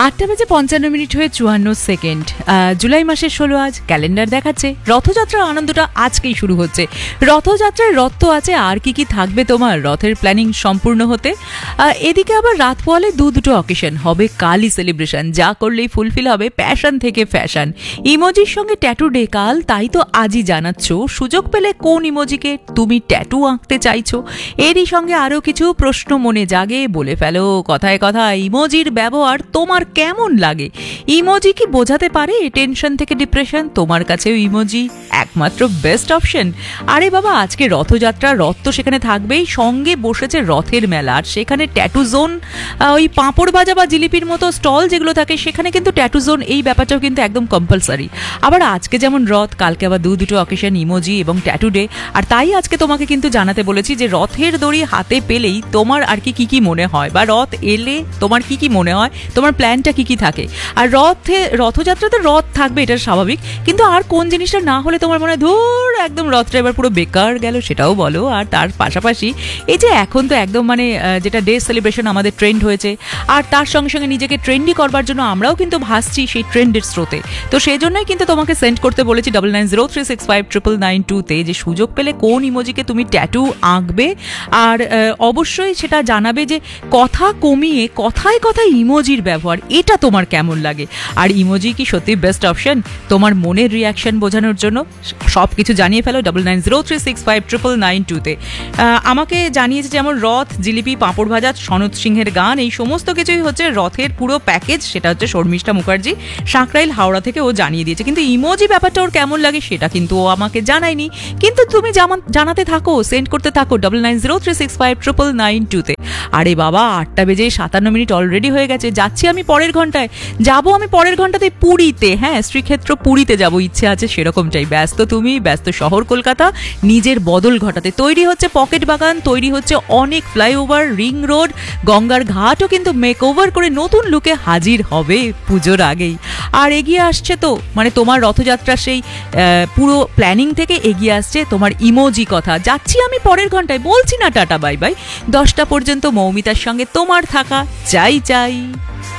8:55 হয়ে 54 সেকেন্ড। জুলাই মাসের 16 আজ, ক্যালেন্ডার দেখাচ্ছে রথযাত্রার আনন্দটা আজকেই শুরু হচ্ছে। রথযাত্রায় রথ তো আছে, আর কি কি থাকবে তোমার রথের প্ল্যানিং সম্পূর্ণ হতে। এদিকে আবার রাত পোয়ালে দুটো অকেশন হবে, কালই সেলিব্রেশন, যা করলেই ফুলফিল হবে প্যাশন থেকে ফ্যাশন। ইমোজির সঙ্গে ট্যাটু ডে কাল, তাই তো আজই জানাচ্ছ সুযোগ পেলে কোন ইমোজিকে তুমি ট্যাটু আঁকতে চাইছো। এরই সঙ্গে আরও কিছু প্রশ্ন মনে জাগে, বলে ফেলো কথায় কথায় ইমোজির ব্যবহার তোমার কেমন লাগে। ইমোজি কি বোঝাতে পারে টেনশন থেকে ডিপ্রেশন? তোমার কাছেও ইমোজি একমাত্র বেস্ট অপশন। আরে বাবা, আজকে রথযাত্রা, রথ তো সেখানে থাকবেই, সঙ্গে বসেছে রথের মেলা, আর সেখানে ট্যাটু জোন, ওই পাঁপড় ভাজা বা জিলিপির মতো স্টল যেগুলো থাকে সেখানে কিন্তু ট্যাটু জোন, এই ব্যাপারটাও কিন্তু একদম কম্পালসারি। আবার আজকে যেমন রথ, কালকে আবার দুটো অকেশন, ইমোজি এবং ট্যাটু ডে। আর তাই আজকে তোমাকে কিন্তু জানাতে বলেছি যে রথের দড়ি হাতে পেলেই তোমার আর কি কি মনে হয়, বা রথ এলে তোমার কি কি মনে হয়, তোমার প্ল্যানটা কি কি থাকে। আর রথযাত্রাতে রথ থাকবে, এটা স্বাভাবিক, কিন্তু আর কোন জিনিসটা না হলে তোমার মনে হয় ধুর একদম রথটা এবার পুরো বেকার গেল, সেটাও বলো। আর তার পাশাপাশি এই যে এখন তো একদম মানে যেটা ডে সেলিব্রেশন আমাদের ট্রেন্ড হয়েছে, আর তার সঙ্গে সঙ্গে নিজেকে ট্রেন্ডি করবার জন্য আমরাও কিন্তু ভাসছি সেই ট্রেন্ডের স্রোতে। তো সেই জন্যই কিন্তু তোমাকে সেন্ড করতে বলেছি 9903659992 যে সুযোগ পেলে কোন ইমোজিকে তুমি ট্যাটু আঁকবে। আর অবশ্যই সেটা জানাবে যে কথা কমিয়ে কথায় কথায় ইমোজির ব্যবহার, এটা তোমার কেমন লাগে। আর ইমোজি কি সত্যি বেস্ট অপশন তোমার মনের রিয়াকশন বোঝানোর জন্য? সব কিছু জানিয়ে ফেলো 9903659992 আমাকে জানিয়েছে যেমন রথ, জিলিপি, পাঁপড় ভাজা, সনৎ সিংহের গান, এই সমস্ত কিছুই হচ্ছে রথের পুরো প্যাকেজ। সেটা হচ্ছে শর্মিষ্ঠা মুখার্জি, সাঁকরাইল হাওড়া থেকে ও জানিয়ে দিয়েছে। কিন্তু ইমোজি ব্যাপারটা ওর কেমন লাগে সেটা কিন্তু ও আমাকে জানায়নি। কিন্তু তুমি জানাতে থাকো, সেন্ড করতে থাকো 9903659992। আরে বাবা, 8:57 অলরেডি হয়ে গেছে। যাচ্ছি আমি পরের ঘন্টায়, যাবো আমি পরের ঘন্টাতে পুরীতে। হ্যাঁ, শ্রীক্ষেত্র পুরীতে যাবো, ইচ্ছে আছে সেরকমটাই। ব্যস্ত তুমি, ব্যস্ত শহর কলকাতা, নিজের বদল ঘটাতে তৈরি হচ্ছে পকেট বাগান, তৈরি হচ্ছে অনেক ফ্লাইওভার, রিং রোড, গঙ্গার ঘাটও কিন্তু মেকওভার করে নতুন লুকে হাজির হবে পুজোর আগেই। আর এগিয়ে আসছে তো মানে তোমার রথযাত্রা সেই পুরো প্ল্যানিং থেকে এগিয়ে আসছে তোমার ইমোজি কথা। যাচ্ছি আমি পরের ঘন্টায়, বলছি না টাটা বাই বাই। 10টা পর্যন্ত মৌমিতার সঙ্গে তোমার থাকা চাই চাই।